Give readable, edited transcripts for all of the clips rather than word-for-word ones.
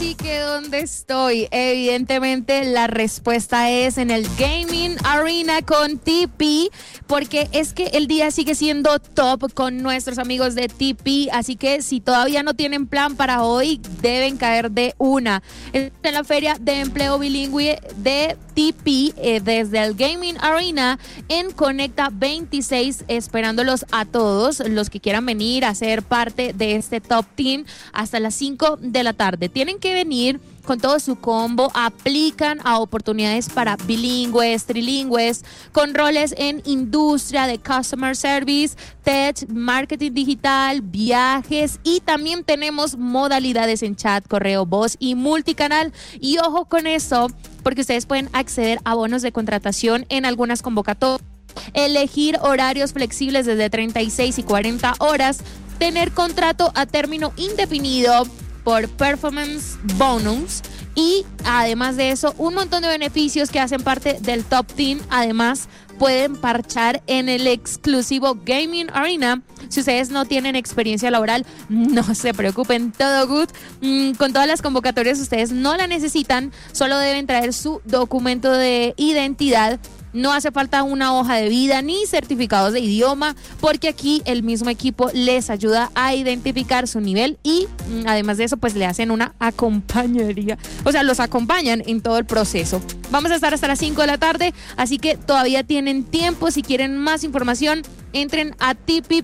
Así que ¿dónde estoy? Evidentemente la respuesta es en el Gaming Arena con TP, porque es que el día sigue siendo top con nuestros amigos de TP, así que si todavía no tienen plan para hoy, deben caer de una. En la Feria de Empleo Bilingüe de TP, desde el Gaming Arena en Conecta 26, esperándolos a todos los que quieran venir a ser parte de este top team hasta las 5 de la tarde. Tienen que venir con todo su combo, aplican a oportunidades para bilingües, trilingües, con roles en industria de customer service, tech, marketing digital, viajes, y también tenemos modalidades en chat, correo, voz y multicanal. Y ojo con eso, porque ustedes pueden acceder a bonos de contratación en algunas convocatorias, elegir horarios flexibles desde 36 y 40 horas, tener contrato a término indefinido por performance bonus, y además de eso un montón de beneficios que hacen parte del Top Team. Además pueden parchar en el exclusivo Gaming Arena. Si ustedes no tienen experiencia laboral, no se preocupen, todo good. Con todas las convocatorias ustedes no la necesitan, solo deben traer su documento de identidad. No hace falta una hoja de vida ni certificados de idioma, porque aquí el mismo equipo les ayuda a identificar su nivel y además de eso pues le hacen una acompañería, o sea, los acompañan en todo el proceso. Vamos a estar hasta las 5 de la tarde, así que todavía tienen tiempo. Si quieren más información, entren a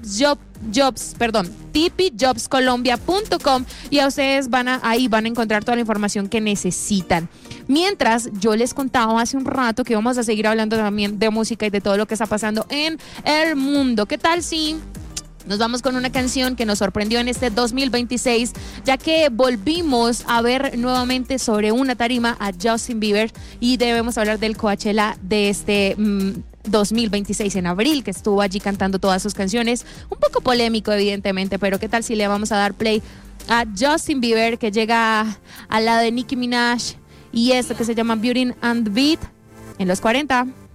tpjobscolombia.com y a ustedes ahí van a encontrar toda la información que necesitan. Mientras, yo les contaba hace un rato que vamos a seguir hablando también de música y de todo lo que está pasando en el mundo. ¿Qué tal si nos vamos con una canción que nos sorprendió en este 2026, ya que volvimos a ver nuevamente sobre una tarima a Justin Bieber, y debemos hablar del Coachella de este 2026 en abril, que estuvo allí cantando todas sus canciones? Un poco polémico evidentemente, pero ¿qué tal si le vamos a dar play a Justin Bieber, que llega al lado de Nicki Minaj y esto que se llama Beauty and the Beat en los 40?